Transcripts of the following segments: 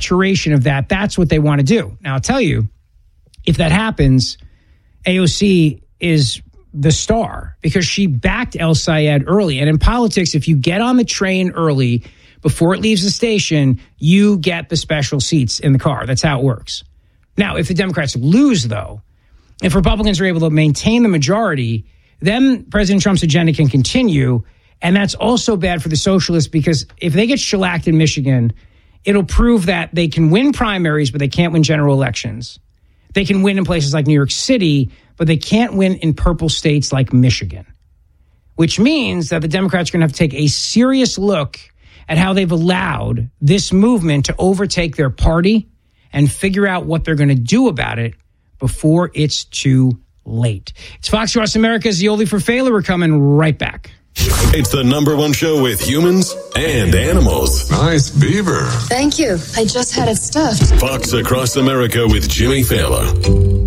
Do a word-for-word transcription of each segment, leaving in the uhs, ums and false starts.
maturation of that, that's what they want to do. Now, I'll tell you, if that happens, A O C is the star because she backed El Sayed early. And in politics, if you get on the train early before it leaves the station, you get the special seats in the car. That's how it works. Now, if the Democrats lose, though, if Republicans are able to maintain the majority, then President Trump's agenda can continue. And that's also bad for the socialists because if they get shellacked in Michigan, it'll prove that they can win primaries, but they can't win general elections. They can win in places like New York City, but they can't win in purple states like Michigan, which means that the Democrats are going to have to take a serious look at how they've allowed this movement to overtake their party and figure out what they're going to do about it before it's too late. It's Fox Across America's The Oldie for Failer. We're coming right back. It's the number one show with humans and animals. Nice beaver. Thank you. I just had it stuffed. Fox Across America with Jimmy Fallon.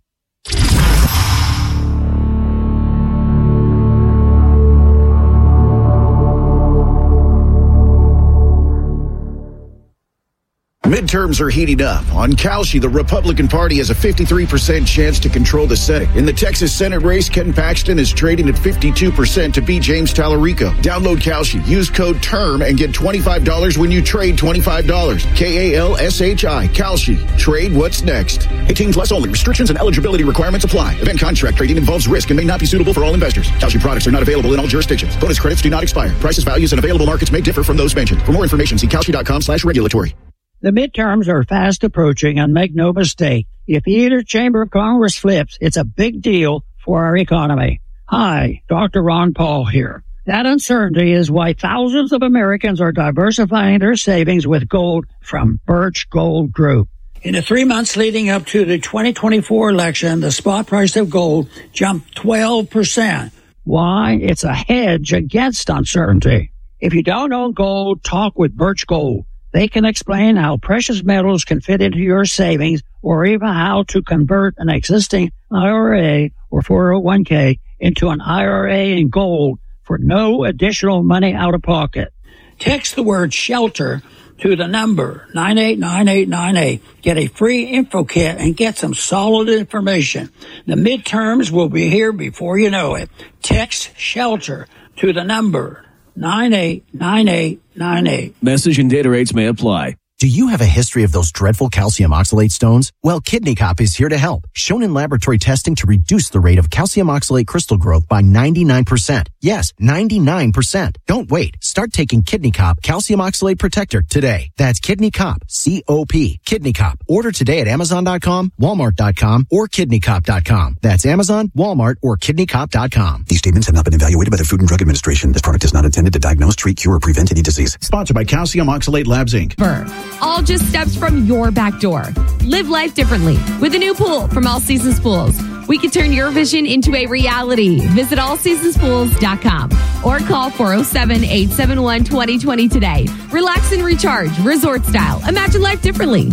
Midterms are heating up. On Kalshi, the Republican Party has a fifty-three percent chance to control the Senate. In the Texas Senate race, Ken Paxton is trading at fifty-two percent to beat James Tallarico. Download Kalshi. Use code TERM and get twenty-five dollars when you trade twenty-five dollars. K A L S H I. Kalshi. Trade what's next. eighteen plus only. Restrictions and eligibility requirements apply. Event contract trading involves risk and may not be suitable for all investors. Kalshi products are not available in all jurisdictions. Bonus credits do not expire. Prices, values, and available markets may differ from those mentioned. For more information, see Kalshi.com slash regulatory. The midterms are fast approaching, and make no mistake, if either chamber of Congress flips, it's a big deal for our economy. Hi, Doctor Ron Paul here. That uncertainty is why thousands of Americans are diversifying their savings with gold from Birch Gold Group. In the three months leading up to the twenty twenty-four election, the spot price of gold jumped twelve percent. Why? It's a hedge against uncertainty. If you don't own gold, talk with Birch Gold. They can explain how precious metals can fit into your savings or even how to convert an existing I R A or four oh one k into an I R A in gold for no additional money out of pocket. Text the word SHELTER to the number nine eight nine eight nine eight. Get a free info kit and get some solid information. The midterms will be here before you know it. Text SHELTER to the number nine eight nine eight nine eight. Message and data rates may apply. Do you have a history of those dreadful calcium oxalate stones? Well, Kidney Cop is here to help. Shown in laboratory testing to reduce the rate of calcium oxalate crystal growth by ninety-nine percent. Yes, ninety-nine percent. Don't wait. Start taking Kidney Cop Calcium Oxalate Protector today. That's Kidney Cop, C O P. Kidney Cop. Order today at Amazon dot com, Walmart dot com, or Kidney Cop dot com. That's Amazon, Walmart, or Kidney Cop dot com. These statements have not been evaluated by the Food and Drug Administration. This product is not intended to diagnose, treat, cure, or prevent any disease. Sponsored by Calcium Oxalate Labs, Incorporated. All just steps from your back door. Live life differently with a new pool from All Seasons Pools. We can turn your vision into a reality. Visit all seasons pools dot com or call four oh seven, eight seven one, two oh two oh today. Relax and recharge, resort style. Imagine life differently.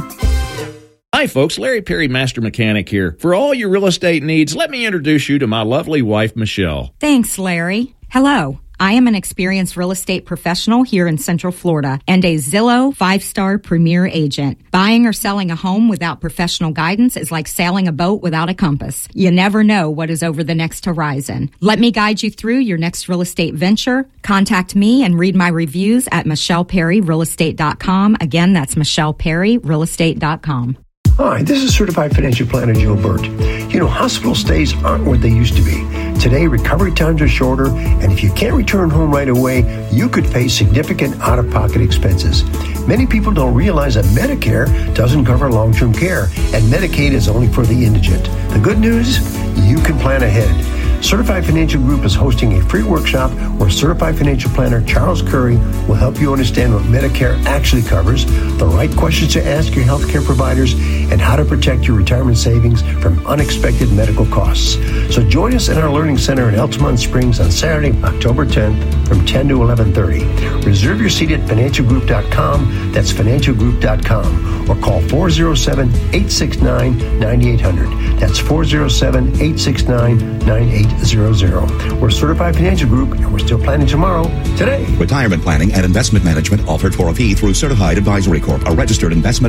Hi, folks. Larry Perry, Master Mechanic here. For all your real estate needs, let me introduce you to my lovely wife, Michelle. Thanks, Larry. Hello. I am an experienced real estate professional here in Central Florida and a Zillow five-star premier agent. Buying or selling a home without professional guidance is like sailing a boat without a compass. You never know what is over the next horizon. Let me guide you through your next real estate venture. Contact me and read my reviews at Michelle Perry Real Estate dot com. Again, that's Michelle Perry Real Estate dot com. Hi, this is Certified Financial Planner Joe Burt. You know, hospital stays aren't what they used to be. Today, recovery times are shorter, and if you can't return home right away, you could face significant out-of-pocket expenses. Many people don't realize that Medicare doesn't cover long-term care, and Medicaid is only for the indigent. The good news? You can plan ahead. Certified Financial Group is hosting a free workshop where Certified Financial Planner Charles Curry will help you understand what Medicare actually covers, the right questions to ask your healthcare providers, and how to protect your retirement savings from unexpected medical costs. So join us in our Learning Center in Altamont Springs on Saturday, October tenth from ten to eleven thirty. Reserve your seat at financial group dot com. That's financial group dot com. Or call four oh seven, eight six nine, nine eight hundred. That's four oh seven, eight six nine, nine eight hundred. We're a Certified Financial Group, and we're still planning tomorrow, today. Retirement planning and investment management offered for a fee through Certified Advisory Corp, a registered investment